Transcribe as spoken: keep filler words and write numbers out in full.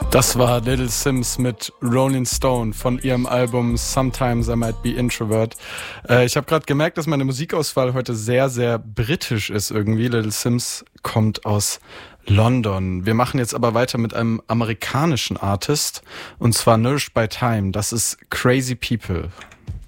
Das war Little Sims mit Rolling Stone von ihrem Album Sometimes I Might Be Introvert. Äh, ich habe gerade gemerkt, dass meine Musikauswahl heute sehr, sehr britisch ist irgendwie. Little Sims kommt aus London. Wir machen jetzt aber weiter mit einem amerikanischen Artist, und zwar Nourished by Time. Das ist Crazy People.